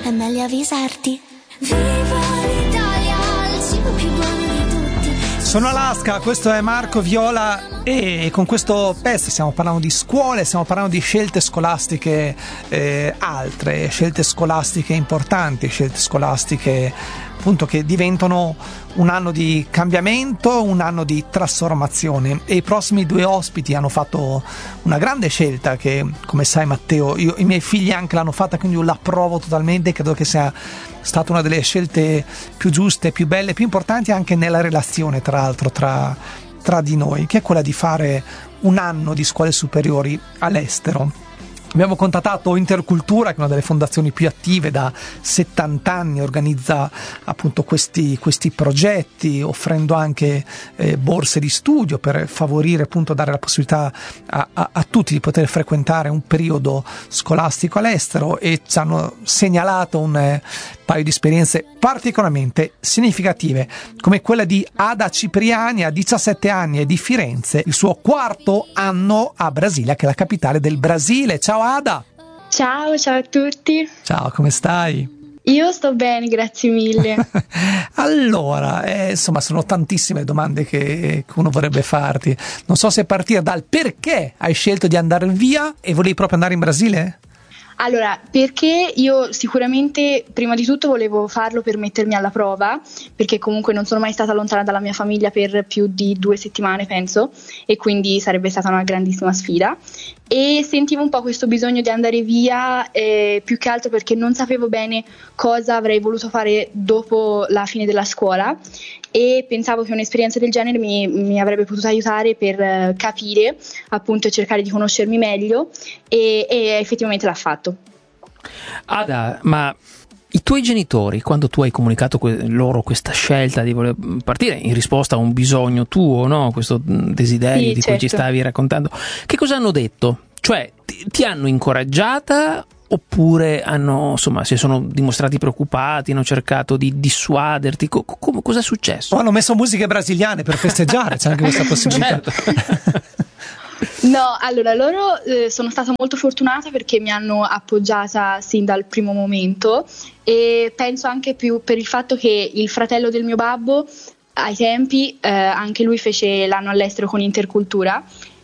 è meglio avvisarti. Viva l'Italia, il cibo più buono di tutti. Sono Alaska, questo è Marco Viola e con questo pezzo stiamo parlando di scuole, stiamo parlando di scelte scolastiche altre, scelte scolastiche importanti, scelte scolastiche appunto che diventano un anno di cambiamento, un anno di trasformazione, e i prossimi due ospiti hanno fatto una grande scelta che, come sai Matteo, i miei figli anche l'hanno fatta, quindi io l'approvo totalmente. Credo che sia stata una delle scelte più giuste, più belle, più importanti anche nella relazione tra l'altro tra di noi, che è quella di fare un anno di scuole superiori all'estero. Abbiamo contattato Intercultura, che è una delle fondazioni più attive, da 70 anni organizza appunto questi progetti, offrendo anche borse di studio per favorire, appunto, dare la possibilità a tutti di poter frequentare un periodo scolastico all'estero, e ci hanno segnalato un paio di esperienze particolarmente significative, come quella di Ada Cipriani, a 17 anni, e di Firenze, il suo quarto anno a Brasilia, che è la capitale del Brasile. Ciao Ada! Ciao a tutti! Ciao, come stai? Io sto bene, grazie mille. Allora, insomma, sono tantissime domande che uno vorrebbe farti. Non so se partire dal perché hai scelto di andare via e volevi proprio andare in Brasile? Allora, perché io sicuramente prima di tutto volevo farlo per mettermi alla prova, perché comunque non sono mai stata lontana dalla mia famiglia per più di 2 settimane, penso, e quindi sarebbe stata una grandissima sfida. E sentivo un po' questo bisogno di andare via, più che altro perché non sapevo bene cosa avrei voluto fare dopo la fine della scuola, e pensavo che un'esperienza del genere mi avrebbe potuto aiutare per capire, appunto, e cercare di conoscermi meglio, e effettivamente l'ha fatto. Ada, ma i tuoi genitori, quando tu hai comunicato loro questa scelta di voler partire in risposta a un bisogno tuo, no? Questo desiderio, sì, di cui ci stavi raccontando, che cosa hanno detto? Cioè, ti hanno incoraggiata, oppure si sono dimostrati preoccupati, hanno cercato di dissuaderti? Cosa è successo? O hanno messo musiche brasiliane per festeggiare, c'è anche questa possibilità. Certo. No, allora loro sono stata molto fortunata perché mi hanno appoggiata sin dal primo momento, e penso anche più per il fatto che il fratello del mio babbo ai tempi anche lui fece l'anno all'estero con Intercultura,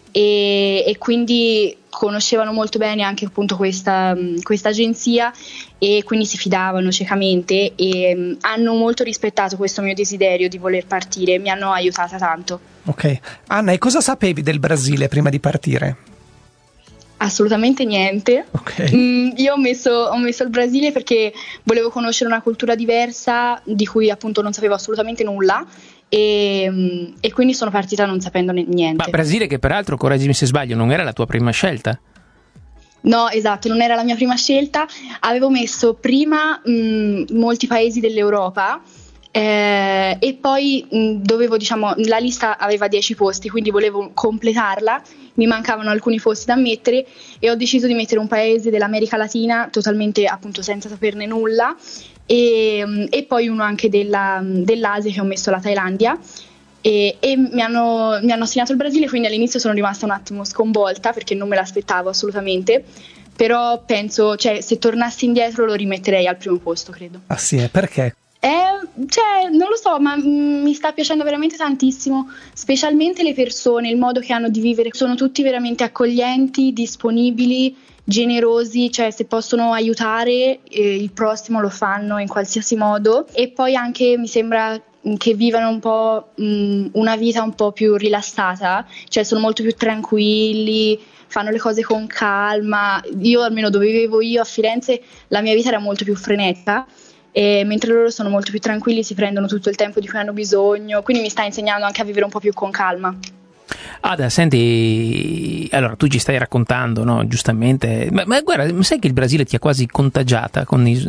e quindi conoscevano molto bene anche appunto questa agenzia, e quindi si fidavano ciecamente, e hanno molto rispettato questo mio desiderio di voler partire, mi hanno aiutata tanto. Ok, Anna, e cosa sapevi del Brasile prima di partire? Assolutamente niente. Okay. Io ho messo il Brasile perché volevo conoscere una cultura diversa di cui appunto non sapevo assolutamente nulla, e quindi sono partita non sapendo niente. Ma Brasile, che peraltro, correggimi se sbaglio, non era la tua prima scelta? No, esatto, non era la mia prima scelta. Avevo messo prima molti paesi dell'Europa, e poi dovevo, la lista aveva 10 posti, quindi volevo completarla, mi mancavano alcuni posti da mettere, e ho deciso di mettere un paese dell'America Latina totalmente, appunto, senza saperne nulla, e poi uno anche dell'Asia, che ho messo la Thailandia, e mi hanno assegnato il Brasile, quindi all'inizio sono rimasta un attimo sconvolta perché non me l'aspettavo assolutamente, però penso, se tornassi indietro lo rimetterei al primo posto, credo. Ah sì, perché? Non lo so, ma mi sta piacendo veramente tantissimo, specialmente le persone, il modo che hanno di vivere. Sono tutti veramente accoglienti, disponibili, generosi, se possono aiutare il prossimo lo fanno in qualsiasi modo, e poi anche mi sembra che vivano un po' una vita un po' più rilassata, sono molto più tranquilli, fanno le cose con calma. Io, almeno dove vivevo io a Firenze, la mia vita era molto più frenetica, mentre loro sono molto più tranquilli, si prendono tutto il tempo di cui hanno bisogno, quindi mi sta insegnando anche a vivere un po' più con calma. Ada, senti, allora tu ci stai raccontando, no? Giustamente, ma guarda, sai che il Brasile ti ha quasi contagiata quando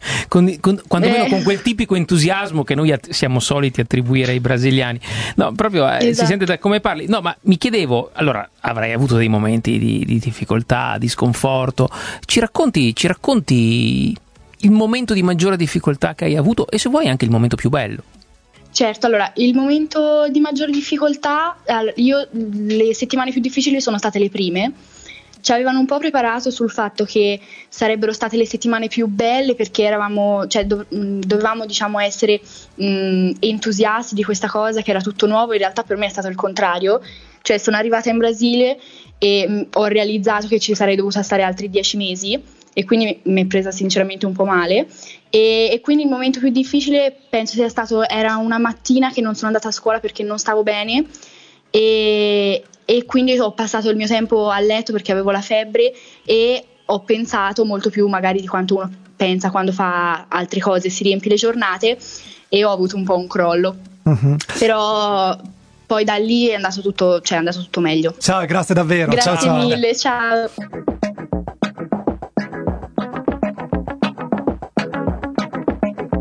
meno con quel tipico entusiasmo che noi siamo soliti attribuire ai brasiliani. No, proprio esatto. Si sente da come parli. No, ma mi chiedevo, allora avrai avuto dei momenti di difficoltà, di sconforto. Ci racconti il momento di maggiore difficoltà che hai avuto, e se vuoi anche il momento più bello. Certo, allora, il momento di maggior difficoltà, le settimane più difficili sono state le prime, ci avevano un po' preparato sul fatto che sarebbero state le settimane più belle perché dovevamo diciamo essere entusiasti di questa cosa, che era tutto nuovo. In realtà per me è stato il contrario, cioè sono arrivata in Brasile e ho realizzato che ci sarei dovuta stare altri 10 mesi e quindi mi è presa sinceramente un po' male e quindi il momento più difficile penso sia stato, era una mattina che non sono andata a scuola perché non stavo bene e quindi ho passato il mio tempo a letto perché avevo la febbre e ho pensato molto più magari di quanto uno pensa quando fa altre cose, si riempie le giornate, e ho avuto un po' un crollo. Però poi da lì è andato tutto meglio. Ciao, grazie davvero. Grazie ciao. mille, ciao.